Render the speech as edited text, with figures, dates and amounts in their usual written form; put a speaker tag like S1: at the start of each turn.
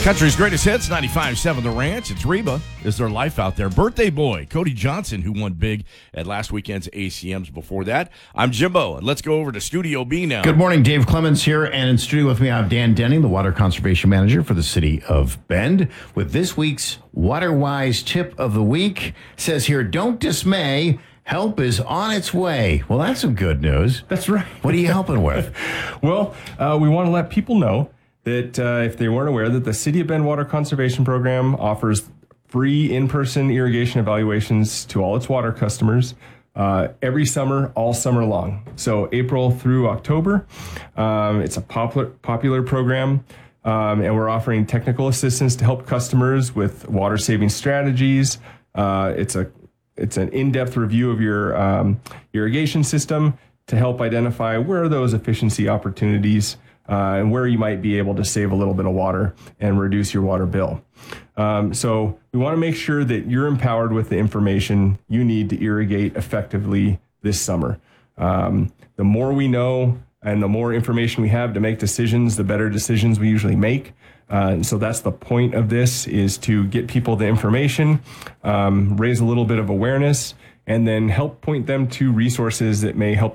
S1: Country's greatest hits, 95.7 The Ranch. It's Reba. Is their life out there? Birthday boy, Cody Johnson, who won big at last weekend's ACMs before that. I'm Jimbo, and let's go over to Studio B now.
S2: Good morning, Dave Clemens here, and in studio with me I have Dan Denning, the Water Conservation Manager for the City of Bend, with this week's WaterWise Tip of the Week. It says here, don't dismay, help is on its way. Well, that's some good news.
S3: That's right.
S2: What are you helping with?
S3: Well, we want to let people know that if they weren't aware, that the City of Bend Water Conservation Program offers free in-person irrigation evaluations to all its water customers every summer, all summer long. So April through October. It's a popular program, and we're offering technical assistance to help customers with water-saving strategies. It's an in-depth review of your irrigation system to help identify where are those efficiency opportunities and where you might be able to save a little bit of water and reduce your water bill. So we want to make sure that you're empowered with the information you need to irrigate effectively this summer. The more we know and the more information we have to make decisions, the better decisions we usually make. And so that's the point of this, is to get people the information, raise a little bit of awareness, and then help point them to resources that may help